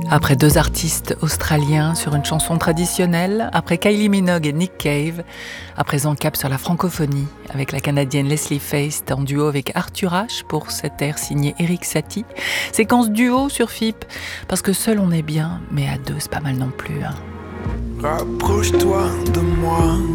Après deux artistes australiens sur une chanson traditionnelle, après Kylie Minogue et Nick Cave, à présent cap sur la francophonie, avec la Canadienne Leslie Feist en duo avec Arthur H pour cet air signé Eric Satie. Séquence duo sur FIP, parce que seul on est bien, mais à deux c'est pas mal non plus. Rapproche-toi de moi,